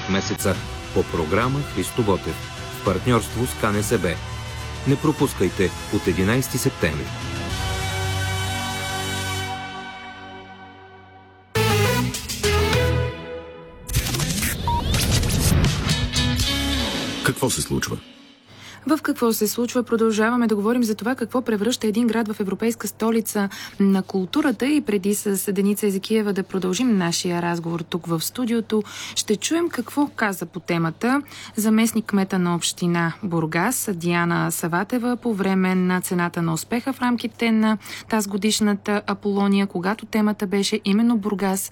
от месеца по програма Христо Ботев в партньорство с КНСБ. Не пропускайте от 11 септември. Какво се случва? В какво се случва? Продължаваме да говорим за това какво превръща един град в европейска столица на културата и преди с Деница Езекиева да продължим нашия разговор тук в студиото. Ще чуем какво каза по темата заместник кмета на община Бургас Диана Саватева по време на цената на успеха в рамките на тази годишната Аполония, когато темата беше именно Бургас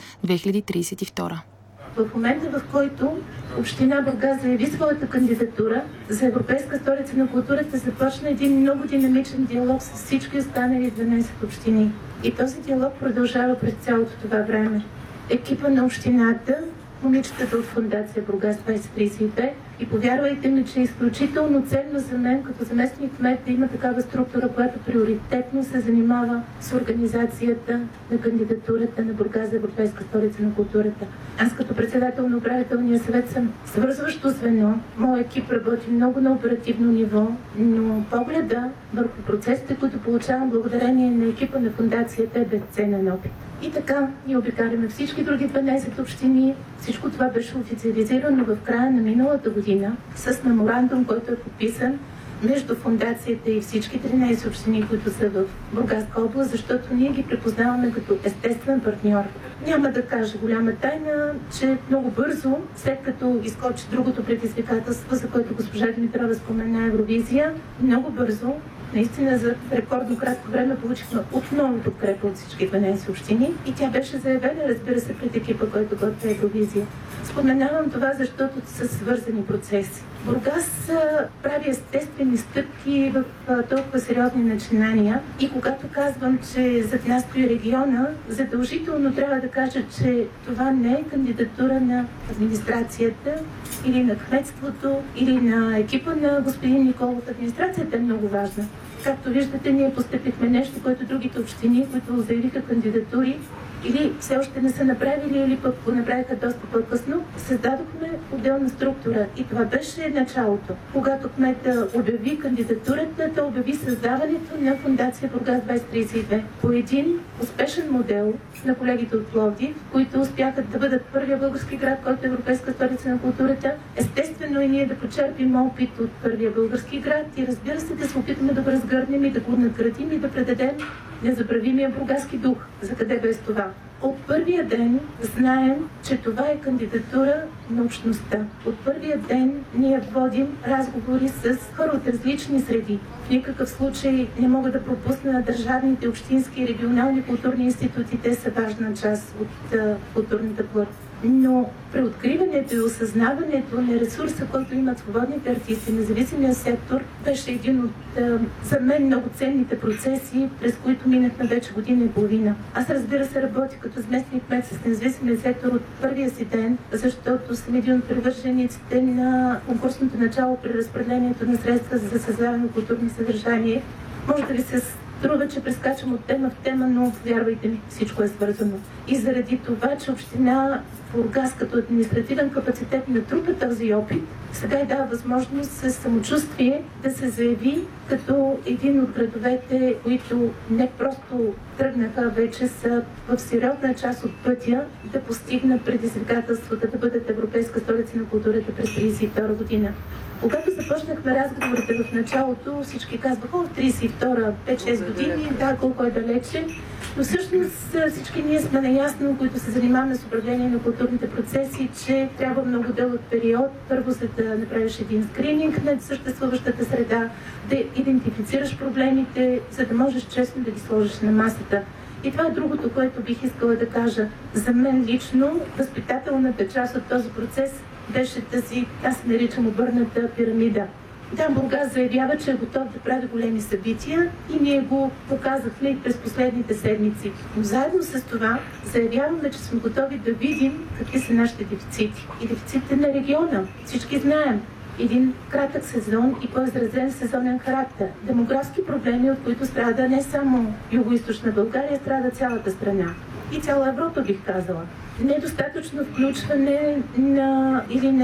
2032. В момента, в който община Бургас заяви своята кандидатура за Европейска столица на културата, започна един много динамичен диалог с всички останали 12 общини. И този диалог продължава през цялото това време. Екипа на общината, момичетата от фондация Бургас 2032, и повярвайте ми, че е изключително ценно за мен като заместник кмет да има такава структура, която приоритетно се занимава с организацията на кандидатурата на Бургас за Европейска столица на културата. Аз като председател на управителния съвет съм свързващо звено. Моят екип работи много на оперативно ниво, но погледа върху процесите, които получавам благодарение на екипа на фондацията, е безценен опит. И така, ние обикаляме всички други 12 общини. Всичко това беше официализирано в края на миналата година с меморандум, който е подписан между фондацията и всички 13 общини, които са в Бургаска област, защото ние ги препознаваме като естествен партньор. Няма да кажа голяма тайна, че много бързо, след като изкочи другото предизвикателство, за което госпожа Димитрова спомена, Евровизия, много бързо, наистина за рекордно кратко време получихме отново подкрепа от всички 12 общини и тя беше заявена, разбира се, пред екипа, който готви Евровизия. Споменавам това, защото са свързани процеси. Бургас прави естествени стъпки в толкова сериозни начинания и когато казвам, че зад нас стои региона, задължително трябва да кажа, че това не е кандидатура на администрацията или на кметството или на екипа на господин Николов. Администрацията е много важна. Както виждате, ние постъпихме нещо, което другите общини, които заявиха кандидатури, или все още не са направили, или пък го направиха доста по-късно, създадохме отделна структура. И това беше началото. Когато кмета обяви кандидатурата, той обяви създаването на фондация Бургас 2032 по един успешен модел на колегите от Пловдив, които успяха да бъдат първия български град, който е Европейска столица на културата. Естествено и ние да почерпим опит от първия български град и разбира се да се опитаме да го разгърнем и да го надградим и да предадем незабравимия бургаски дух. За къде без това? От първия ден знаем, че това е кандидатура на общността. От първия ден ние водим разговори с хора от различни среди. В никакъв случай не мога да пропусна държавните, общински и регионални културни институти. Те са важна част от културната плът. Но преоткриването и осъзнаването на ресурса, който имат свободните артисти, независимия сектор, беше един от за мен много ценните процеси, през които минахме вече година и половина. Аз, разбира се, работя като заместник кмет с независимия сектор от първия си ден, защото съм един от привържениците на конкурсното начало при разпределението на средства за създаване на културно съдържание. Може да ви се струва, че прескачам от тема в тема, но вярвайте ми, всичко е свързано. И заради това, че община Бургас като административен капацитет натрупа този опит, сега и дава възможност със самочувствие да се заяви като един от градовете, които не просто тръгнаха, вече са в сериозна част от пътя да постигнат предизвикателствата да бъдат Европейска столица на културата през 1932 година. Когато започнахме разговорите в началото, всички казваха, 32-а, 5-6 години, да, колко е далече. Но всъщност всички ние сме наясно, които се занимаваме с управление на културните процеси, че трябва много дълъг период. Първо, за да направиш един скрининг на съществуващата среда, да идентифицираш проблемите, за да можеш честно да ги сложиш на масата. И това е другото, което бих искала да кажа. За мен лично, възпитателната част от този процес беше тази, аз се наричам обърната пирамида. Да, Бургас заявява, че е готов да прави големи събития и ние го показахме и през последните седмици. Но заедно с това заявяваме, че сме готови да видим какви са нашите дефицити. И дефицитите на региона. Всички знаем. Един кратък сезон и по-изразен сезонен характер. Демографски проблеми, от които страда не само Югоизточна България, страда цялата страна. И цяла Европа, бих казала. Недостатъчно включване на или не